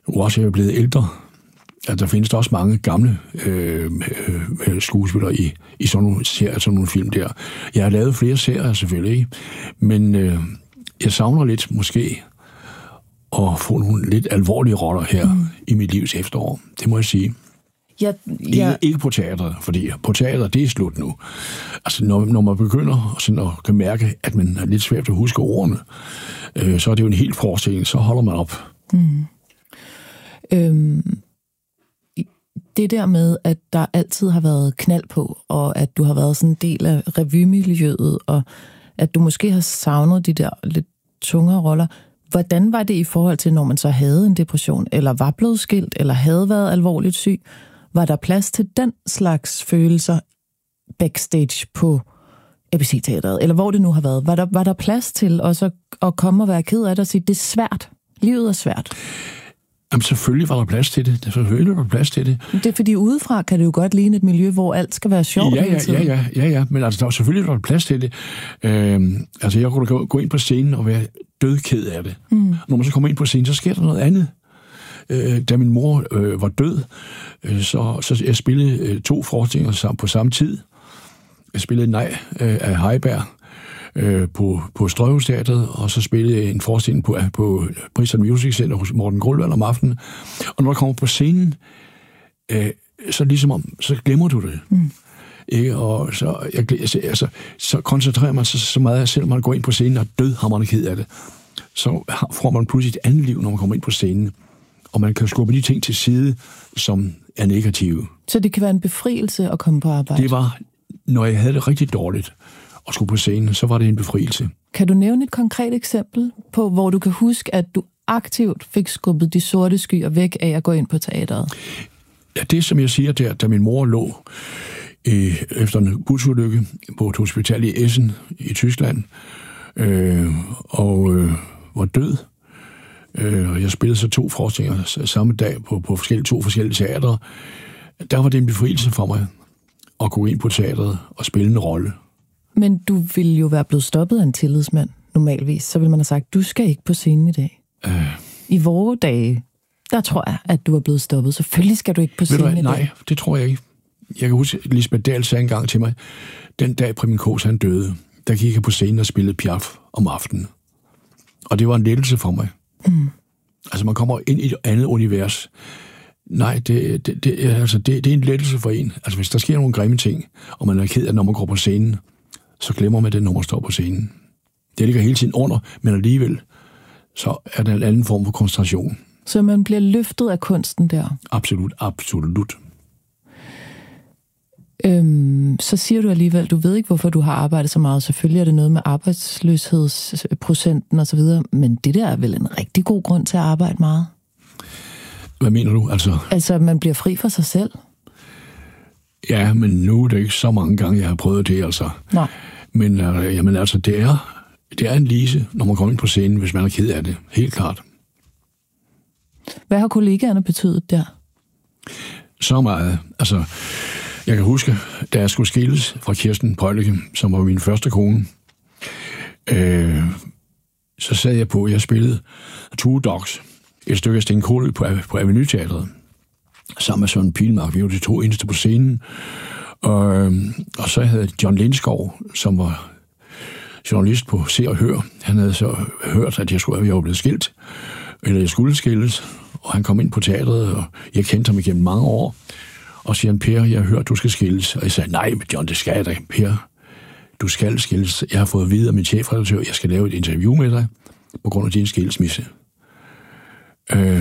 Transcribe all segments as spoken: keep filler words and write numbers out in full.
også er jeg blevet ældre, at der findes der også mange gamle øh, øh, skuespillere i, i sådan nogle serier, sådan nogle film der. Jeg har lavet flere serier selvfølgelig, ikke? Men øh, jeg savner lidt måske at få nogle lidt alvorlige roller her mm. i mit livs efterår. Det må jeg sige. Ja, ja. Ikke, ikke på teatret, fordi på teatret, det er slut nu. Altså, når, når man begynder sådan at kan mærke, at man er lidt svært at huske ordene, øh, så er det jo en helt forestilling, så holder man op. Mm. Øhm, det der med, at der altid har været knald på, og at du har været sådan en del af revymiljøet, og at du måske har savnet de der lidt tungere roller. Hvordan var det i forhold til, når man så havde en depression, eller var blevet skilt, eller havde været alvorligt syg? Var der plads til den slags følelser backstage på A B C-teatret, eller hvor det nu har været? Var der, var der plads til også at komme og være ked af det og sige, det er svært, livet er svært? Jamen selvfølgelig var der plads til det. Selvfølgelig var der plads til det. Det er fordi udefra kan det jo godt ligne et miljø, hvor alt skal være sjovt. Ja, ja, ja, ja, ja, ja. Men altså, der var selvfølgelig var der plads til det. Øhm, altså, jeg kunne gå, gå ind på scenen og være dødked af det. Mm. Når man så kommer ind på scenen, så sker der noget andet. Øh, da min mor øh, var død, øh, så, så jeg spillede øh, to forestillinger sammen på samme tid. Jeg spillede Nej øh, af Heiberg øh, på, på Strøhusteatret, og så spillede jeg en forestilling på, på Bristol Music Center hos Morten Grølvald om aftenen. Og når jeg kommer på scenen, øh, så ligesom om, så glemmer du det. Mm. Ikke? Og så, jeg, altså, så koncentrerer man sig så meget, selvom man går ind på scenen og er dødhamrende ked af det, så får man pludselig et andet liv, når man kommer ind på scenen. Og man kan skubbe de ting til side, som er negative. Så det kan være en befrielse at komme på arbejde? Det var, når jeg havde det rigtig dårligt og skulle på scenen, så var det en befrielse. Kan du nævne et konkret eksempel på, hvor du kan huske, at du aktivt fik skubbet de sorte skyer væk af at gå ind på teateret? Ja, det som jeg siger der, da min mor lå øh, efter en busulykke på et hospital i Essen i Tyskland, øh, og øh, var død, og jeg spillede så to forestillinger samme dag på, på forskellige, to forskellige teatre. Der var det en befrielse for mig at gå ind på teatret og spille en rolle. Men du ville jo være blevet stoppet af en tillidsmand, normalvis. Så ville man have sagt, du skal ikke på scenen i dag. Øh. I vore dage, der tror jeg, at du er blevet stoppet. Selvfølgelig skal du ikke på scenen i dag. Nej, det tror jeg ikke. Jeg kan huske, at Lisbeth Dahl sagde engang til mig, den dag Preben Kaas han døde, der gik jeg på scenen og spillede Piaf om aftenen. Og det var en lettelse for mig. Mm. Altså, man kommer ind i et andet univers. Nej, det, det, det, altså, det, det er en lettelse for en. Altså, hvis der sker nogle grimme ting, og man er ked af, når man går på scenen, så glemmer man det, når man står på scenen. Det ligger hele tiden under, men alligevel, så er der en anden form for koncentration. Så man bliver løftet af kunsten der? Absolut, absolut. Øhm, så siger du alligevel, du ved ikke, hvorfor du har arbejdet så meget. Selvfølgelig er det noget med arbejdsløshedsprocenten og så videre, men det der er vel en rigtig god grund til at arbejde meget? Hvad mener du? Altså, altså man bliver fri for sig selv? Ja, men nu er det ikke så mange gange, jeg har prøvet det, altså. Nej. Men øh, jamen, altså, det er, det er en lise, når man kommer ind på scenen, hvis man er ked af det. Helt klart. Hvad har kollegaerne betydet der? Så meget. Altså, jeg kan huske, da jeg skulle skilles fra Kirsten Pøjlike, som var min første kone, øh, så sad jeg på, jeg spillede Two Dogs, et stykke af Sten Kohl på, på Avenue Teatret, sammen med Søren Pilmark. Vi var de to eneste på scenen. Og, og så havde John Lindskov, som var journalist på Se og Hør, han havde så hørt, at jeg skulle jeg var blevet skilt, eller jeg skulle skilles, og han kom ind på teatret, og jeg kendte ham igennem mange år, og siger han, Per, jeg har hørt, du skal skilles. Og jeg sagde, nej, John, det skal jeg da. Per, du skal skilles. Jeg har fået at vide af min chefredaktør, jeg skal lave et interview med dig, på grund af din skilsmisse. Øh,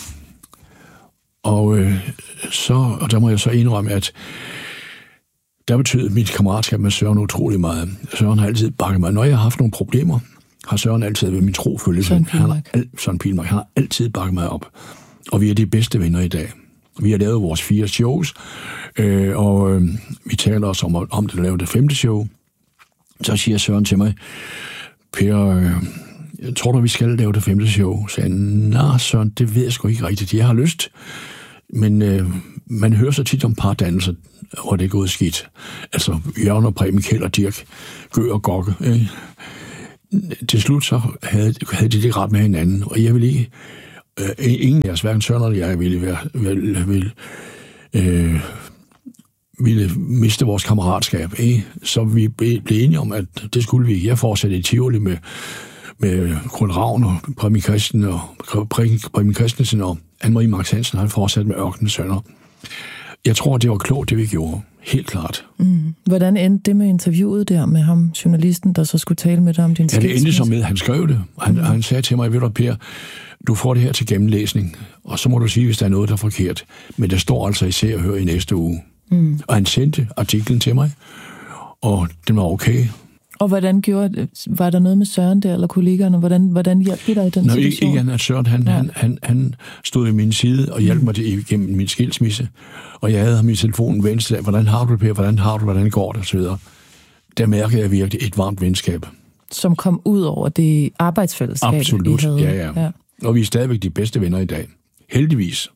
og, øh, så, og der må jeg så indrømme, at der betød mit kammeratskab med Søren utrolig meget. Søren har altid bakket mig. Når jeg har haft nogle problemer, har Søren altid været min trofølge. Søren Pilmark. Han har, Søren Pilmark. Han har altid bakket mig op. Og vi er de bedste venner i dag. Vi har lavet vores fire shows, øh, og øh, vi taler også om, om det at lave det femte show. Så siger Søren til mig, Per, øh, tror du, vi skal lave det femte show? Så sagde jeg, nej Søren, det ved jeg sgu ikke rigtigt. Jeg har lyst, men øh, man hører så tit om pardannelser, hvor det er gået skidt. Altså Jørgen og Preben, Kjeld og Dirk, Gø og Gokke. Øh. Til slut så havde, havde de det ret med hinanden, og jeg ville ikke øh, ingen af os, hverken Søren og jeg, ville, være, ville, ville, øh, ville miste vores kammeratskab. Ikke? Så vi blev enige om, at det skulle vi ikke. Jeg fortsatte i Tivoli med, med Kron Ravn og Præmie Christen og Præmie Christensen og Anne-Marie Max Hansen, han fortsatte med Ørkenens Sønner. Jeg tror, det var klogt, det vi gjorde. Helt klart. Mm. Hvordan endte det med interviewet der med ham, journalisten, der så skulle tale med dig om din skilsmisse? Ja, det endte så med, han skrev det. Han, mm. han sagde til mig, ved du, Per, du får det her til gennemlæsning, og så må du sige, hvis der er noget, der er forkert. Men det står altså i Se og Hør i næste uge. Mm. Og han sendte artiklen til mig, og den var okay. Og hvordan gjorde, var der noget med Søren der, eller kollegerne? Hvordan, hvordan hjalp det dig i den Nå, situation? Ikke andet, Søren, han, ja. han, han, han stod ved min side og hjalp mm. mig igennem min skilsmisse. Og jeg havde ham i telefonen hver eneste dag. Hvordan har du det, Per? Hvordan har du hvordan går det? Og så videre. Der mærkede jeg virkelig et varmt venskab. Som kom ud over det arbejdsfællesskab, absolut, I havde. ja, ja, ja. Og vi er stadigvæk de bedste venner i dag. Heldigvis.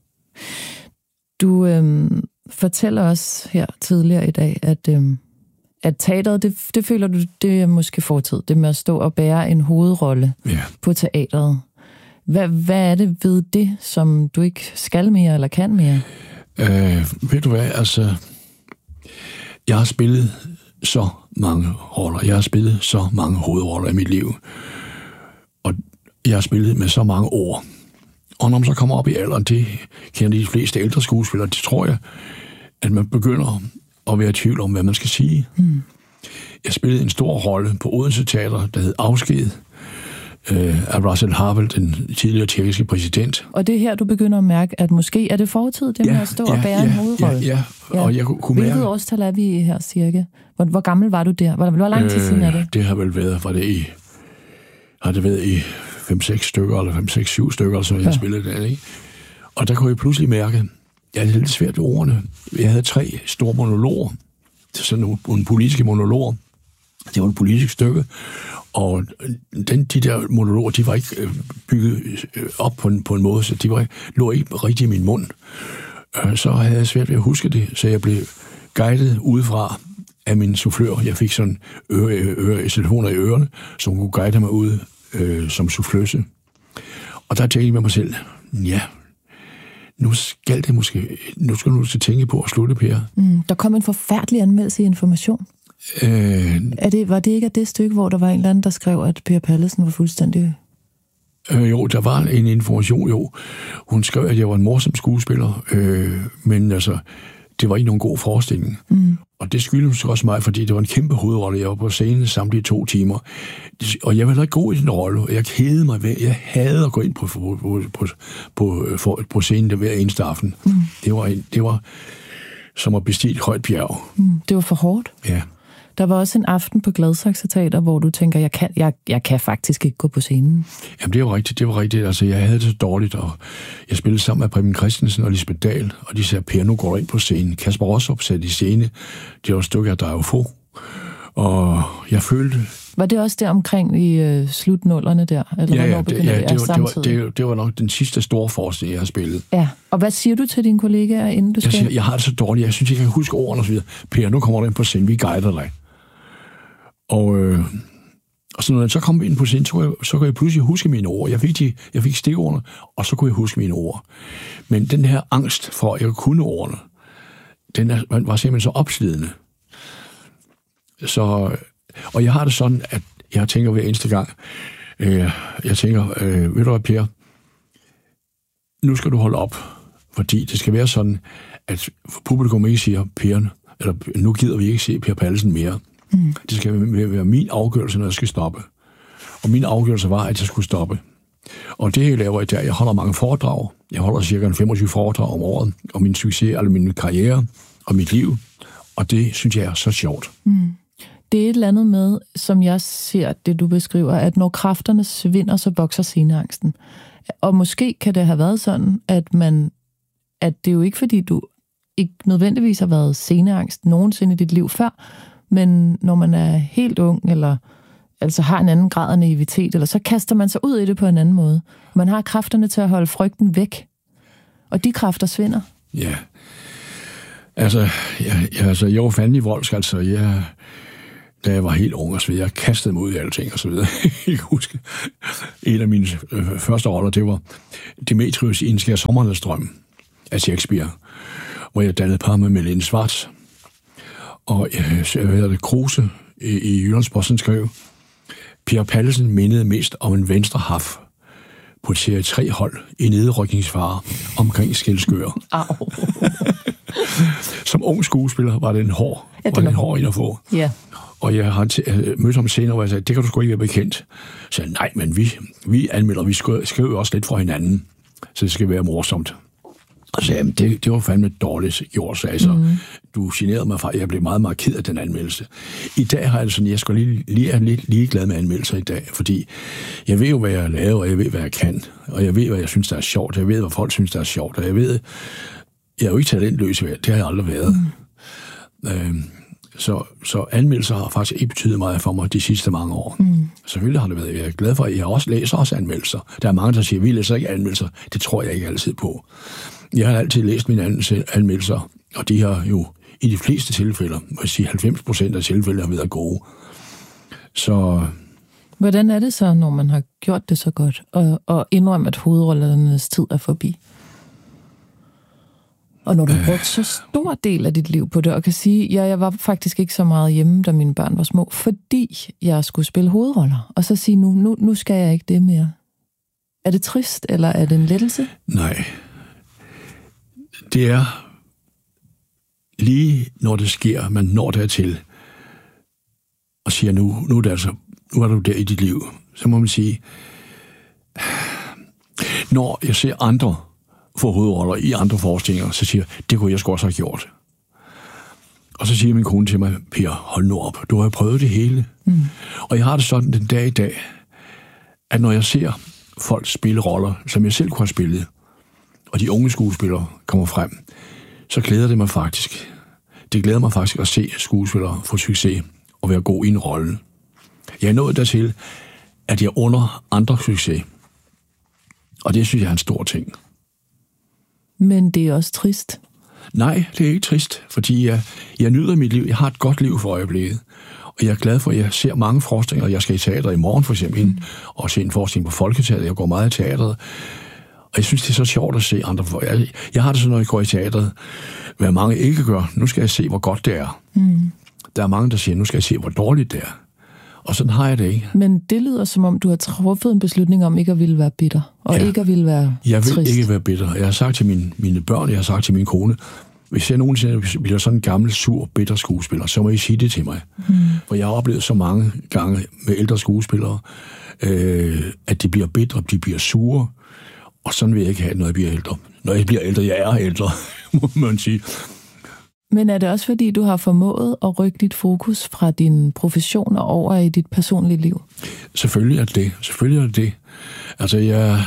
Du øhm, fortæller os her tidligere i dag, at... Øhm, at teateret, det, det føler du, det er måske fortid, det med at stå og bære en hovedrolle ja. på teateret. Hvad, hvad er det ved det, som du ikke skal mere eller kan mere? Øh, ved du hvad, altså, jeg har spillet så mange roller, jeg har spillet så mange hovedroller i mit liv, og jeg har spillet med så mange ord. Og når man så kommer op i alderen, det kender de fleste ældre skuespillere, det tror jeg, at man begynder at være i tvivl om, hvad man skal sige. Mm. Jeg spillede en stor rolle på Odense Teater, der hed Afsked, øh, af Russell Havel, den tidligere tjekkiske præsident. Og det er her, du begynder at mærke, at måske er det fortid, det ja, med at stå ja, og bære ja, en hovedrolle. Ja, ja, ja. Og jeg kunne Hvilket mærke... årstal er vi her, cirka? Hvor, hvor gammel var du der? Hvor, hvor lang tid øh, siden er det? Det har vel været, var det i... Har det været i fem seks stykker, eller fem seks syv stykker, så jeg ja. spillede der, ikke? Og der kunne jeg pludselig mærke, jeg havde lidt svært ved ordene. Jeg havde tre store monologer. Sådan nogle, nogle politiske monologer. Det var et politisk stykke. Og den, de der monologer, de var ikke bygget op på en, på en måde, så de var, lå ikke rigtig i min mund. Så havde jeg svært ved at huske det, så jeg blev guidet udefra af min soufflør. Jeg fik sådan øre, øre, telefoner i ørerne, som kunne guide mig ud øh, som souffløse. Og der tænkte jeg med mig selv, ja, nu skal det måske, nu skal du tænke på at slutte, Per. Mm, der kom en forfærdelig anmeldelse i Information. Øh, er det, var det ikke det stykke, hvor der var en eller anden, der skrev, at Per Pallesen var fuldstændig... Øh, jo, der var en Information, jo. Hun skrev, at jeg var en morsom skuespiller, øh, men altså, det var ikke nogen god forestilling. Mm. Og det skyldes også mig, fordi det var en kæmpe hovedrolle. Jeg var på scenen samtlige to timer. Og jeg var heller ikke god i den rolle. Jeg kædede mig ved. Jeg havde at gå ind på, på, på, på, på, på scenen hver eneste aften. Mm. Det, var, det var som at bestige et højt bjerg. Mm. Det var for hårdt. Ja. Der var også en aften på Gladsaxe Teater, hvor du tænker, jeg kan, jeg, jeg kan faktisk ikke gå på scenen. Jamen, det var rigtigt, det var rigtigt. Altså, jeg havde det så dårligt, og jeg spillede sammen med Præmie Christensen og Lisbeth Dahl, og de sagde, Per, nu går ind på scenen. Kasper Rossup satte i scene. Det var et stykke af Drev få. Og jeg følte... Var det også der omkring i øh, slutnullerne der? Eller ja, ja, det, ja det, det, var, det, var, det, det var nok den sidste store forestilling, jeg har spillet. Ja, og hvad siger du til dine kollegaer, inden du skal? Jeg siger, jeg har det så dårligt. Jeg synes, jeg kan huske ordene og så videre. Per, nu kommer du ind på scenen. Vi guider dig. Og, øh, og så når jeg så kom ind på scenen, så kunne, jeg, så kunne jeg pludselig huske mine ord. Jeg fik, de, jeg fik stikordene, og så kunne jeg huske mine ord. Men den her angst for, at jeg kunne ordene, den er, var simpelthen så opslidende. Så, og jeg har det sådan, at jeg tænker hver eneste gang, øh, jeg tænker, øh, ved du hvad, Per, nu skal du holde op, fordi det skal være sådan, at publikum ikke siger, Per, eller nu gider vi ikke se Per Pallesen mere. Mm. Det skal være min afgørelse, når jeg skal stoppe. Og min afgørelse var, at jeg skulle stoppe. Og det, jeg laver i dag, jeg holder mange foredrag. Jeg holder cirka femogtyve foredrag om året, om min succes, eller min karriere, og mit liv. Og det synes jeg er så sjovt. Mm. Det er et eller andet med, som jeg ser det, du beskriver, at når kræfterne svinder, så vokser sceneangsten. Og måske kan det have været sådan, at man, at det er jo ikke, fordi du ikke nødvendigvis har været sceneangst nogensinde i dit liv før, men når man er helt ung, eller altså har en anden grad af naivitet, eller så kaster man sig ud i det på en anden måde. Man har kræfterne til at holde frygten væk, og de kræfter svinder. Ja. Altså, jeg, jeg, altså, jeg var fandelig voldsk, altså. Jeg, da jeg var helt ung og så videre. Jeg kastede mig ud i alting og så videre. Jeg kan huske, en af mine øh, første roller, det var Demetrius i En skær sommernatsdrøm af Shakespeare, hvor jeg dannede par med Malene Schwartz. Og øh, jeg hedder det, Kruse i, i Jyllandsposten skrev, Per Pallesen mindede mest om en venstre haf på et serie tre hold i nedrykningsfare omkring Skælskør. Au. Som ung skuespiller var det en hård, ja, var det en hård en at få. Ja. Og jeg har t- mødt ham senere, hvor jeg sagde, det kan du sgu ikke være bekendt. Så jeg sagde, nej, men vi, vi anmelder, vi skriver også lidt fra hinanden, så det skal være morsomt. Og så sagde jeg, det, det var fandme dårligt gjort, så altså, mm. du generede mig fra, jeg blev meget, meget ked af den anmeldelse. I dag har jeg det sådan, jeg skulle lige, lige er lidt ligeglad med anmeldelser i dag, fordi jeg ved jo, hvad jeg laver, og jeg ved, hvad jeg kan, og jeg ved, hvad jeg synes, der er sjovt, jeg ved, hvad folk synes, der er sjovt, og jeg ved, jeg er jo ikke talentløs, det har jeg aldrig været. Mm. Øhm, så, så anmeldelser har faktisk ikke betydet meget for mig de sidste mange år. Mm. Selvfølgelig har det været, jeg er glad for, at jeg også læser også anmeldelser. Der er mange, der siger, vi læser ikke anmeldelser. Det tror jeg ikke altid på. Jeg har altid læst mine anmeldelser, og de har jo i de fleste tilfælde, må jeg sige halvfems procent af tilfælde, har været gode. Så... Hvordan er det så, når man har gjort det så godt, og, og indrømme, at hovedrollernes tid er forbi? Og når du har brugt så stor del af dit liv på det, og kan sige, ja, jeg var faktisk ikke så meget hjemme, da mine børn var små, fordi jeg skulle spille hovedroller, og så sige, nu, nu, nu skal jeg ikke det mere. Er det trist, eller er det en lettelse? Nej. Det er lige når det sker, man når dertil og siger, nu, nu, er det altså, nu er du der i dit liv, så må man sige, når jeg ser andre få hovedroller i andre forestillinger, så siger jeg, det kunne jeg sgu også have gjort. Og så siger min kone til mig, Per, hold nu op, du har jo prøvet det hele. Mm. Og jeg har det sådan den dag i dag, at når jeg ser folk spille roller, som jeg selv kunne have spillet, og de unge skuespillere kommer frem, så glæder det mig faktisk. Det glæder mig faktisk at se skuespillere få succes og være god i en rolle. Jeg er nået dertil, at jeg under andre succes. Og det synes jeg er en stor ting. Men det er også trist. Nej, det er ikke trist, fordi jeg, jeg nyder mit liv. Jeg har et godt liv for øjeblikket. Og jeg er glad for, at jeg ser mange forestillinger. Jeg skal i teater i morgen for eksempel, mm. og se en forestilling på Folketeatret. Jeg går meget i teatret. Og jeg synes, det er så sjovt at se andre. Jeg, jeg har det sådan, når jeg går i teatret, hvad mange ikke gør. Nu skal jeg se, hvor godt det er. Mm. Der er mange, der siger, nu skal jeg se, hvor dårligt det er. Og sådan har jeg det ikke. Men det lyder, som om du har truffet en beslutning om ikke at ville være bitter, og ja. ikke at ville være Jeg vil trist. ikke være bitter. Jeg har sagt til mine, mine børn, jeg har sagt til min kone, hvis jeg nogensinde bliver sådan en gammel, sur, bitter skuespiller, så må I sige det til mig. Mm. For jeg har oplevet så mange gange med ældre skuespillere, øh, at de bliver bitre, de bliver sure, og sådan vil jeg ikke have, når jeg bliver ældre. Når jeg bliver ældre, jeg er ældre, må man sige. Men er det også, fordi du har formået at rykke dit fokus fra din profession og over i dit personlige liv? Selvfølgelig er det det. Selvfølgelig er det det. Altså, jeg...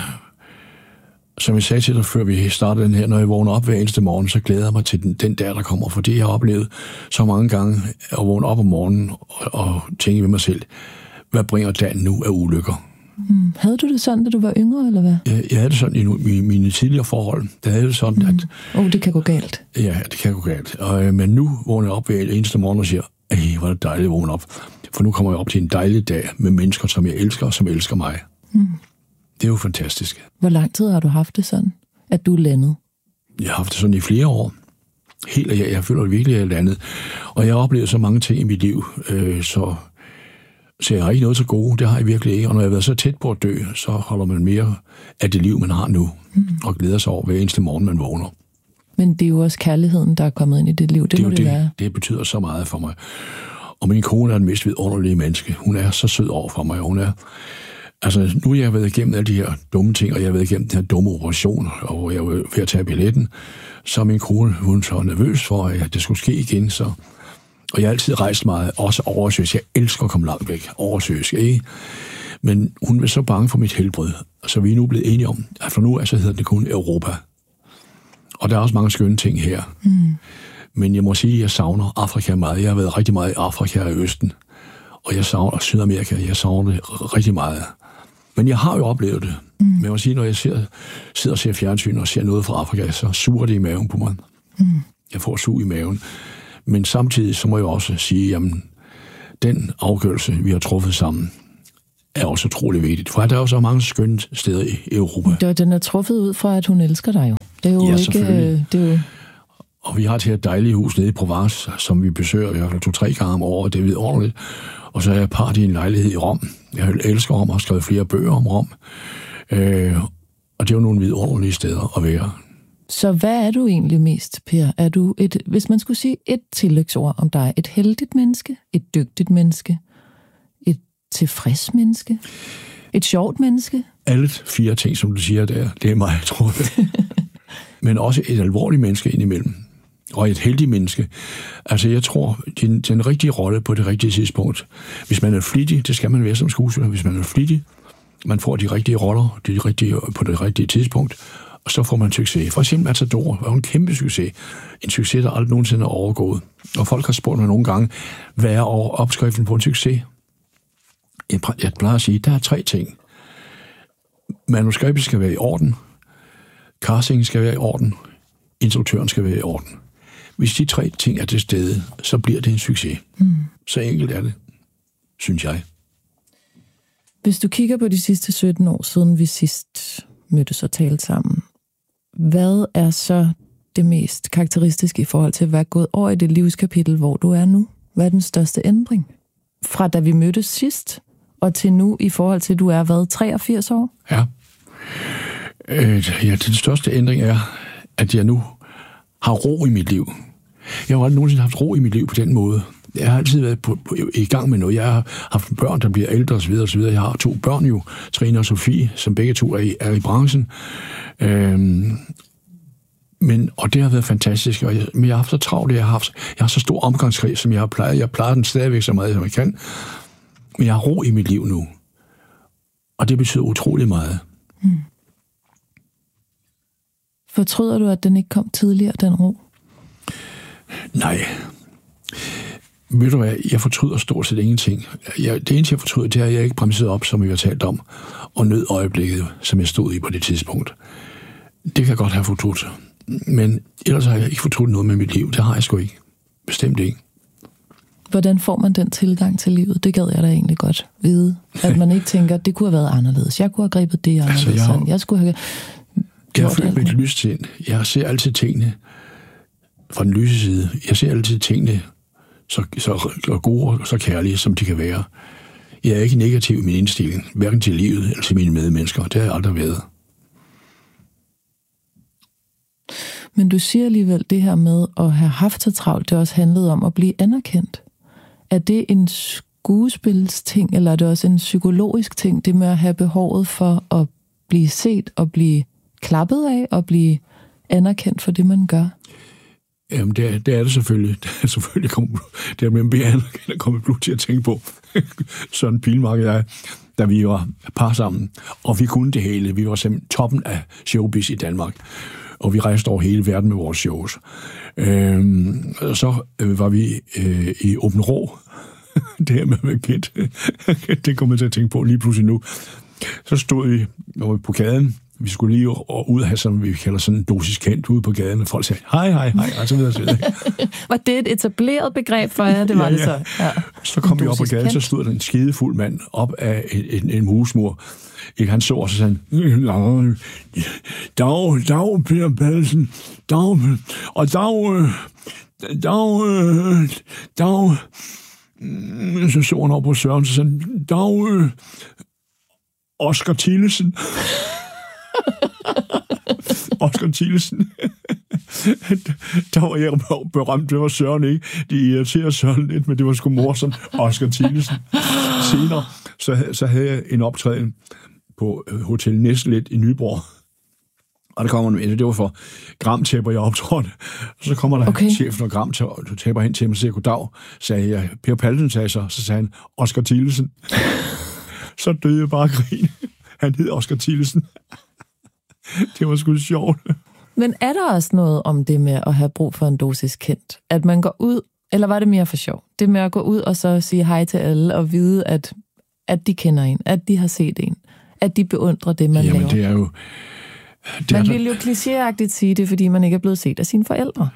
Som jeg sagde til dig, før vi startede den her, når jeg vågner op hver eneste morgen, så glæder jeg mig til den, den der, der kommer. For det, jeg har oplevet så mange gange, at vågne op om morgenen og, og tænke ved mig selv, hvad bringer dagen nu af ulykker? Hmm. Havde du det sådan, da du var yngre, eller hvad? Jeg, jeg havde det sådan i, i mine tidligere forhold. Der havde det sådan, hmm. at... Åh, oh, det kan gå galt. Ja, det kan gå galt. Og, men nu vågner jeg op hver eneste morgen og siger, ej, hvor er det dejligt at vågne op. For nu kommer jeg op til en dejlig dag med mennesker, som jeg elsker, og som elsker mig. Hmm. Det er jo fantastisk. Hvor lang tid har du haft det sådan, at du er landet? Jeg har haft det sådan i flere år. Helt, jeg, jeg føler virkelig, at jeg er landet. Og jeg har oplevet så mange ting i mit liv, øh, så, så jeg har ikke noget så gode. Det har jeg virkelig ikke. Og når jeg har været så tæt på at dø, så holder man mere af det liv, man har nu. Mm. Og glæder sig over hver eneste morgen, man vågner. Men det er jo også kærligheden, der er kommet ind i dit liv. Det, det må det, det være. Det betyder så meget for mig. Og min kone er den mest vidunderlige menneske. Hun er så sød over for mig. Hun er... Altså, nu har jeg været igennem alle de her dumme ting, og jeg har været igennem den her dumme operation, og jeg var ved at tage billetten, så min kone, hun så nervøs for, at det skulle ske igen, så... Og jeg har altid rejst meget, også oversøs. Jeg elsker at komme langt væk. Oversøs, ikke? Men hun var så bange for mit helbred, så vi er nu blevet enige om, at for nu altså hedder det kun Europa. Og der er også mange skønne ting her. Mm. Men jeg må sige, at jeg savner Afrika meget. Jeg har været rigtig meget i Afrika og Østen, og jeg savner Sydamerika. Jeg savner det rigtig meget. Men jeg har jo oplevet det. Mm. Men jeg må sige, når jeg ser, sidder og ser fjernsyn og ser noget fra Afrika, så suger det i maven på mig. Mm. Jeg får sug i maven. Men samtidig så må jeg også sige, jamen, den afgørelse, vi har truffet sammen, er også utrolig vigtigt. For der er jo så mange skønne steder i Europa. Det, den er truffet ud fra, at hun elsker dig jo. Det er jo ja, ikke... Det er jo... Og vi har et her dejligt hus nede i Provence, som vi besøger i hvert fald to-tre gange om året, det er vidunderligt. Og så er jeg part i en lejlighed i Rom. Jeg elsker Rom og har skrevet flere bøger om Rom. Øh, og det er jo nogle vidunderlige steder at være. Så hvad er du egentlig mest, Per? Er du et, hvis man skulle sige et tillægsord om dig, et heldigt menneske, et dygtigt menneske, et tilfreds menneske, et sjovt menneske? Alle fire ting, som du siger der, det er mig, tror jeg. Men også et alvorligt menneske indimellem. Og et heldigt menneske. Altså, jeg tror, det er den rigtige rolle på det rigtige tidspunkt. Hvis man er flittig, det skal man være som skuespiller. Hvis man er flittig, man får de rigtige roller de rigtige, på det rigtige tidspunkt, og så får man succes. For eksempel Matador var en kæmpe succes. En succes, der aldrig nogensinde er overgået. Og folk har spurgt mig nogle gange, hvad er opskriften på en succes? Jeg plejer at sige, der er tre ting. Manuskriptet skal være i orden. Castingen skal være i orden. Instruktøren skal være i orden. Hvis de tre ting er til stede, så bliver det en succes. Mm. Så enkelt er det, synes jeg. Hvis du kigger på de sidste sytten år, siden vi sidst mødtes og talte sammen, hvad er så det mest karakteristiske i forhold til at være gået over i det livskapitel, hvor du er nu? Hvad er den største ændring? Fra da vi mødtes sidst, og til nu i forhold til, at du er hvad, treogfirs år? Ja. Øh, ja, den største ændring er, at jeg nu har ro i mit liv. Jeg har aldrig nogensinde haft ro i mit liv på den måde. Jeg har altid været på, på, i gang med noget. Jeg har haft børn, der bliver ældre osv. osv. Jeg har to børn jo, Trine og Sofie, som begge to er i, er i branchen. Øhm, men, og det har været fantastisk. Og jeg, men jeg har haft så travlt, jeg har haft jeg har så stor omgangskreds, som jeg har plejet. Jeg plejer den stadigvæk så meget, som jeg kan. Men jeg har ro i mit liv nu. Og det betyder utrolig meget. Hmm. Fortryder du, at den ikke kom tidligere, den ro? Nej. Ved du hvad, jeg fortryder stort set ingenting. Jeg, det eneste, jeg fortryder, det er, at jeg ikke bremsede op, som vi har talt om, og nød øjeblikket, som jeg stod i på det tidspunkt. Det kan jeg godt have fortrudt. Men ellers har jeg ikke fortrudt noget med mit liv. Det har jeg sgu ikke. Bestemt ikke. Hvordan får man den tilgang til livet? Det gad jeg da egentlig godt vide. At man ikke tænker, det kunne have været anderledes. Jeg kunne have grebet det anderledes. Altså, jeg, har, jeg skulle have jeg har følt med et lyst sind. Jeg ser altid tingene fra den lyse side. Jeg ser altid tingene så, så gode og så kærlige, som de kan være. Jeg er ikke negativ i min indstilling, hverken til livet eller til mine medmennesker. Det har jeg aldrig været. Men du siger alligevel det her med at have haft så travlt, det også handlede om at blive anerkendt. Er det en skuespilsting, eller er det også en psykologisk ting, det med at have behovet for at blive set og blive klappet af og blive anerkendt for det, man gør? Jamen, det er det, er det selvfølgelig. Det er selvfølgelig kommet, det er med at blive anerkendt og kommet blod til at tænke på. Sådan Pilmark og jeg, da vi var par sammen, og vi kunne det hele. Vi var simpelthen toppen af showbiz i Danmark. Og vi rejste over hele verden med vores shows. Øhm, så øh, var vi øh, i Åben Rå. Det her med at være kendt. Det kommer jeg til at tænke på lige pludselig nu. Så stod vi på gaden. Vi skulle lige ud og have sådan, vi kalder sådan en dosis kendt ude på gaden, og folk sagde, hej, hej, hej, og så videre, så videre. Var det et etableret begreb for jer? Det var ja, ja. det så. Ja. Så kom vi op på gaden, kendt. Så stod der en skidefuld mand op af en, en, en husmur. Ikke, han så, og så sagde han, dag, dag, Peter Pallesen, dag, og dag, dag, dag, så så han op på Søren, så sagde han, dag, Oscar Thielesen. Oscar Thielesen. Der var jeg berømt, det var Søren ikke. De irriterede Søren lidt, men det var sgu morsomt. Oscar Thielesen. Senere, så, så havde jeg en optræden på Hotel Næslet i Nyborg. Og der kommer en, det var for Gram-tæpper, jeg optrådte. Og så kommer der okay. chefen og Gram-tæpper hen til mig og siger, goddag, sagde jeg. Per Pallesen sagde så, så sagde han, Oscar Thielesen. Så døde jeg bare grin. Han hed Oscar Thielesen. Det var sgu sjovt. Men er der også noget om det med at have brug for en dosis kendt? At man går ud, eller var det mere for sjov? Det med at gå ud og så sige hej til alle og vide, at, at de kender en, at de har set en, at de beundrer det, man Jamen, laver. det er jo... Det man er vil jo klichéagtigt sige det, fordi man ikke er blevet set af sine forældre.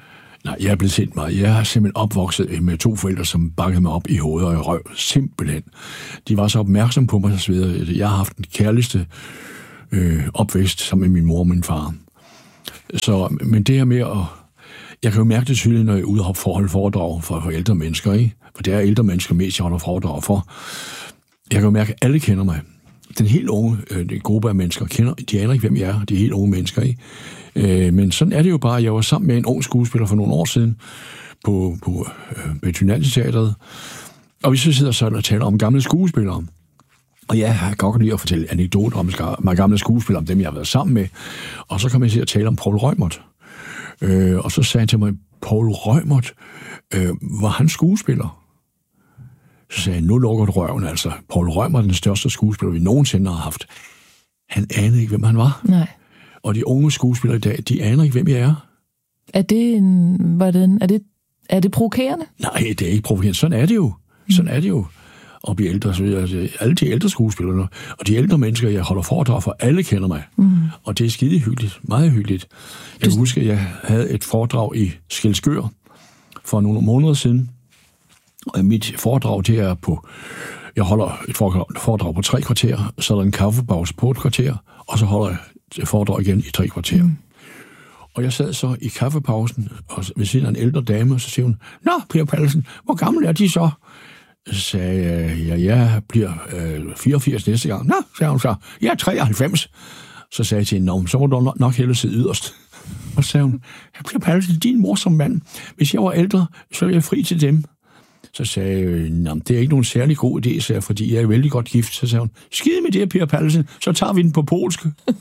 Nej, jeg er blevet set meget. Jeg har simpelthen opvokset med to forældre, som bakkede mig op i hovedet og i røv. Simpelthen. De var så opmærksomme på mig, og så videre. Jeg har haft den kærligste øh, opvækst sammen med min mor og min far. Så, men det her med at... Jeg kan jo mærke det tydeligt, når jeg er ude og holde foredrag for, for ældre mennesker, ikke? For det er ældre mennesker mest, jeg holder foredrag for. Jeg kan jo mærke, at alle kender mig. Den helt unge øh, gruppe af mennesker kender, de aner ikke, hvem jeg er. De er helt unge mennesker, ikke? Øh, men sådan er det jo bare. Jeg var sammen med en ung skuespiller for nogle år siden på, på øh, Betynalteateret, og vi så sidder sådan og taler om gamle skuespillere. Og ja, jeg kan godt lide at fortælle anekdoter om mig gamle skuespillere, om dem, jeg har været sammen med. Og så kom jeg til at tale om Poul Reumert. Øh, og så sagde han til mig, Poul Reumert, øh, var han skuespiller? Så sagde jeg, nu lukker du røven, altså. Poul Reumert, den største skuespiller, vi nogensinde har haft. Han anede ikke, hvem han var. Nej. Og de unge skuespillere i dag, de aner ikke, hvem jeg er. Er det en... Hvordan, er det, er det provokerende? Nej, det er ikke provokerende. Sådan er det jo. Sådan er det jo. Og blive ældre, så altså, alle de ældre skuespillere, og de ældre mennesker, jeg holder foredrag for, alle kender mig. Mm. Og det er skide hyggeligt. Meget hyggeligt. Jeg kan huske, at jeg havde et foredrag i Skælskør for nogle måneder siden. Og mit foredrag, det er på... Jeg holder et foredrag på tre kvarter, så er der en kaffepause på et kvarter, og så holder jeg et foredrag igen i tre kvarter. Mm. Og jeg sad så i kaffepausen, og ved siden af en ældre dame, og så siger hun, Nå, Per Pallesen, hvor gammel er de så? Så sagde jeg, ja, jeg bliver øh, fireogfirs næste gang. Nå, sagde hun så, jeg er treoghalvfems. Så sagde jeg til hende, Nå, så var du nok hellere sidde yderst. Og så sagde hun, Per Pallesen, din mor som mand, hvis jeg var ældre, så er jeg fri til dem. Så sagde jeg, det er ikke nogen særlig god idé, sagde jeg, fordi jeg er vældig godt gift. Så sagde hun, skide med det, Per Pallesen, så tager vi den på polsk.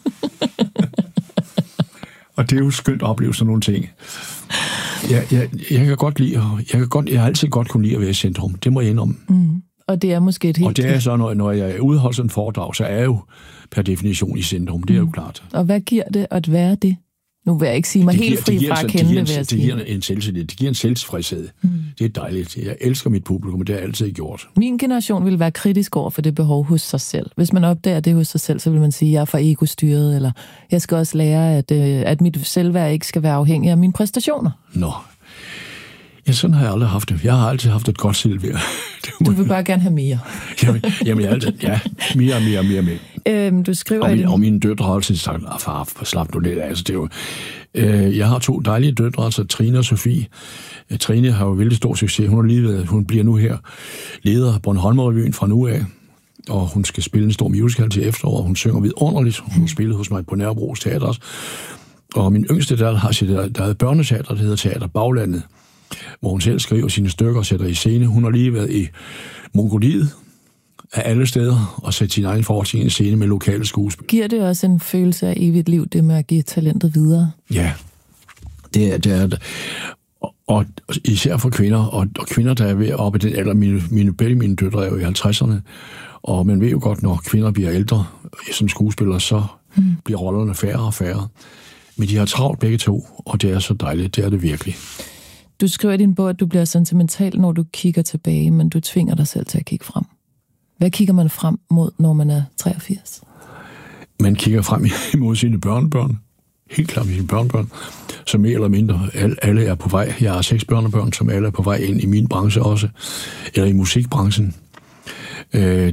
Og det er jo skønt at opleve sådan nogle ting. Jeg, jeg, jeg kan godt lide, jeg, kan godt, jeg har altid godt kunne lide at være i centrum. Det må jeg indrømme. Mm. Og det er måske et helt... Og det er så, når, når jeg er ude og holde sådan en foredrag, så er jeg jo per definition i centrum. Det er mm. jo klart. Og hvad giver det at være det? Nu vil jeg ikke sige mig det helt giver, fri fra at kende det, vil jeg sige. Det giver en selvtillid. Det giver en selvtilfredshed. Mm. Det er dejligt. Jeg elsker mit publikum, og det har jeg altid gjort. Min generation vil være kritisk over for det behov hos sig selv. Hvis man opdager det hos sig selv, så vil man sige, at jeg er for egostyret, eller jeg skal også lære, at, at mit selvværd ikke skal være afhængig af mine præstationer. Nå. Ja, sådan har jeg aldrig haft det. Jeg har altid haft et godt selvværd. Du vil bare gerne have mere. jamen, jamen, jeg altid, ja, mere og mere og mere med. Øhm, du skriver... Og, min, og mine døtre har altid sagt, ah, far, slap nu lidt. Altså, det er jo, øh, jeg har to dejlige døtre, altså Trine og Sofie. Øh, Trine har jo vældig stor succes. Hun, er lige ved, hun bliver nu her leder af Bornholmer-revyen fra nu af. Og hun skal spille en stor musical til efteråret. Hun synger vidunderligt. Hun har spillet hos mig på Nørrebros Teater også. Og min yngste der har sit der, der er børneteater, der hedder Teater Baglandet, hvor hun selv skriver sine stykker og sætter i scene. Hun har lige været i Mongoliet af alle steder og sætte sin egen fortid i en scene med lokale skuespil. Giver det også en følelse af evigt liv, det med at give talentet videre? Ja, det er det. Er det. Og, og især for kvinder, og, og kvinder, der er ved at oppe den alder, mine, mine, begge mine døtre er jo i halvtredserne, og man ved jo godt, når kvinder bliver ældre som skuespillere, så mm. bliver rollerne færre og færre. Men de har travlt begge to, og det er så dejligt, det er det virkelig. Du skriver i din bog, at du bliver sentimental, når du kigger tilbage, men du tvinger dig selv til at kigge frem. Hvad kigger man frem mod, når man er treogfirs? Man kigger frem imod sine børnebørn. Helt klart sine børnebørn, som mere eller mindre alle er på vej. Jeg har seks børnebørn, som alle er på vej ind i min branche også, eller i musikbranchen. Øh,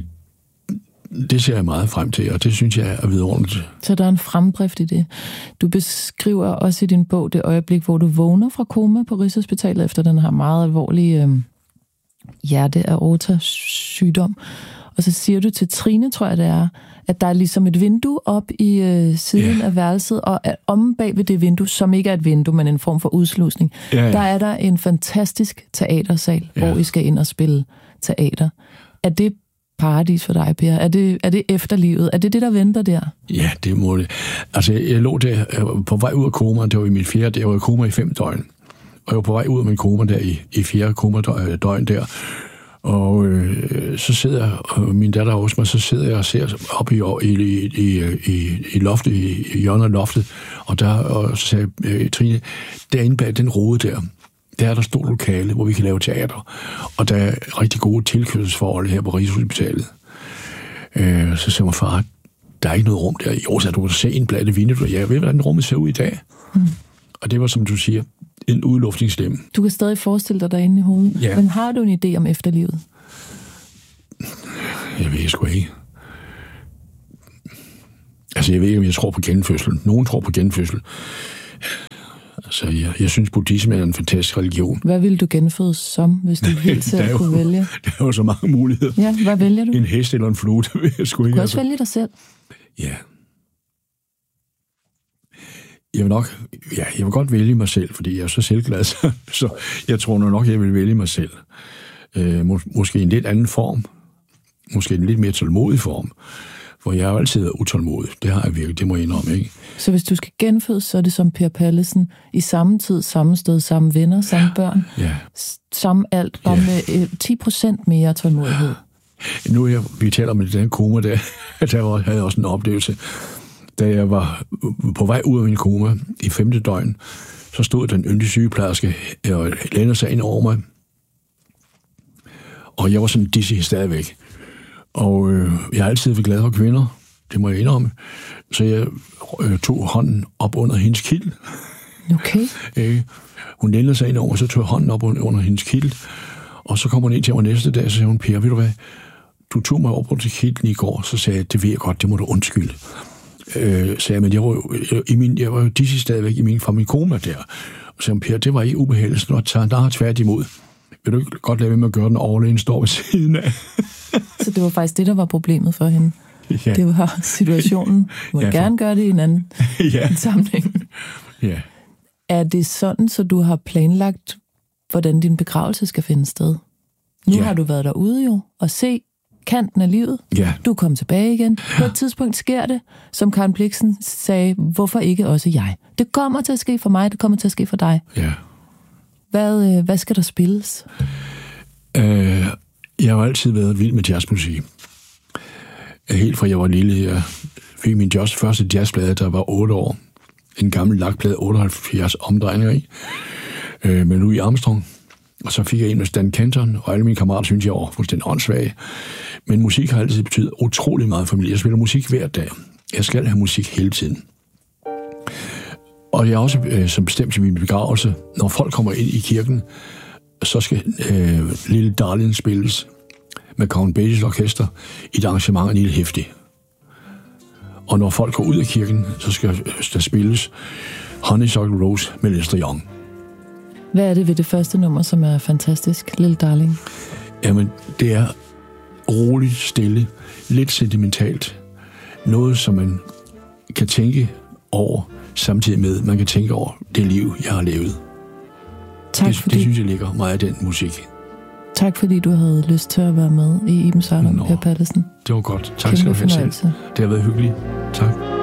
det ser jeg meget frem til, og det synes jeg er vidunderligt. Så der er en fremdrift i det. Du beskriver også i din bog det øjeblik, hvor du vågner fra koma på Rigshospitalet efter den her meget alvorlige øh, hjerte-aorta-sygdom. Og så siger du til Trine, tror jeg det er, at der er ligesom et vindue op i øh, siden yeah. af værelset, og omme bag ved det vindue, som ikke er et vindue, men en form for udslusning, yeah, yeah. der er der en fantastisk teatersal, yeah. hvor I skal ind og spille teater. Er det paradis for dig, Per? Er det, er det efterlivet? Er det det, der venter der? Ja, det må det. Altså, jeg lå der på vej ud af koma, det var i min fjerde, jeg var i koma i fem døgn. Og jeg var på vej ud af min koma der i, i fjerde koma-døgn der. Og øh, så sidder jeg, og min datter hos mig, så sidder jeg og ser op i, i, i, i, i loftet, i, i hjørnet af loftet, og, der, og så sagde øh, Trine, derinde bag den rode der, der er der stort lokale, hvor vi kan lave teater, og der er rigtig gode tilkørselsforhold her på Rigshospitalet. Øh, så siger mig far, der er ikke noget rum der. Jo, så du kan se en blandt vindue, jeg ved, hvordan rummet ser ud i dag. Mm. Og det var, som du siger, en udluftningsstemme. Du kan stadig forestille dig derinde i hovedet. Ja. Men har du en idé om efterlivet? Jeg ved sgu ikke. Altså, jeg ved ikke, om jeg tror på genfødsel. Nogen tror på genfødsel. Altså, jeg, jeg synes, buddhisme er en fantastisk religion. Hvad ville du genfødes som, hvis du helt selv jo, kunne vælge? Der er jo så mange muligheder. Ja, hvad vælger du? En hest eller en flue, det vil jeg sgu ikke. Du kan også vælge dig selv. Ja. Jeg vil nok, ja, jeg vil godt vælge mig selv, fordi jeg er så selvglad, så, så jeg tror nok, jeg vil vælge mig selv. Øh, mås- måske i en lidt anden form. Måske en lidt mere tålmodig form. For jeg har jo altid været utålmodig. Det har jeg virkelig, det må jeg indrømme, ikke? Så hvis du skal genfødes, så er det som Per Pallesen. I samme tid, samme sted, samme venner, samme børn. Ja. Samme alt, bare Ja. med øh, ti procent mere tålmodighed. Nu er jeg, vi taler om den koma der, der var, havde jeg også en oplevelse. Da jeg var på vej ud af min koma i femte døgn, så stod den yndige sygeplejerske og lænede sig ind over mig. Og jeg var sådan dizzy stadigvæk. Og øh, jeg har altid været glad for kvinder, det må jeg indrømme. Så jeg øh, tog hånden op under hendes kild. Okay. Øh, hun lænede sig ind over, så tog jeg hånden op under, under hendes kild. Og så kom hun ind til mig næste dag, og så sagde hun, Per, ved du hvad, du tog mig op under kilden i går, så sagde jeg, det ved jeg godt, det må du undskylde. Øh, sagde jeg, men jeg var jo, jeg, i min, jeg var jo dizzy stadigvæk i min, fra min koma der. Og så sagde hun, Per, det var ikke ubehageligt, når jeg tager tværtimod. Vil du ikke godt lade være med at gøre den overlægen står ved siden af? Så det var faktisk det, der var problemet for hende. Ja. Det var situationen. Du må Ja, for- gerne gøre det i en anden Ja. sammenhæng. Ja. Er det sådan, så du har planlagt, hvordan din begravelse skal finde sted? Nu Ja. har du været derude jo, og se kanten af livet. Ja. Du er kommet tilbage igen. På et tidspunkt sker det, som Karen Blixen sagde, hvorfor ikke også jeg? Det kommer til at ske for mig, det kommer til at ske for dig. Ja. Hvad, øh, hvad skal der spilles? Øh, jeg har altid været vild med jazzmusik. Helt fra jeg var lille, jeg fik min jazz, første jazzplade, der var otte år. En gammel lakplade, otteoghalvfjerds omdrejninger i, øh, med Louis Armstrong. Og så fik jeg en med Stan Kenton, og alle mine kammerater synes, jeg var fuldstændig åndssvag. Men musik har altid betydet utrolig meget for mig. Jeg spiller musik hver dag. Jeg skal have musik hele tiden. Og jeg er også øh, som bestemt til min begravelse, når folk kommer ind i kirken, så skal øh, Lille Darlin spilles med Count Basies orkester i et arrangement af Neil Hefti. Og når folk går ud af kirken, så skal der spilles Honeysuckle Rose med Lester Young. Hvad er det ved det første nummer, som er fantastisk, Lille Darling? Jamen, det er roligt, stille, lidt sentimentalt. Noget, som man kan tænke over, samtidig med, man kan tænke over det liv, jeg har levet. Tak, Det, fordi, det synes jeg ligger meget af den musik. tak fordi du havde lyst til at være med i Iben Søren og Nå. Per Pallesen. Det var godt. Tak Kæmpe skal du have selv. fornøjelse. Det har været hyggeligt. Tak.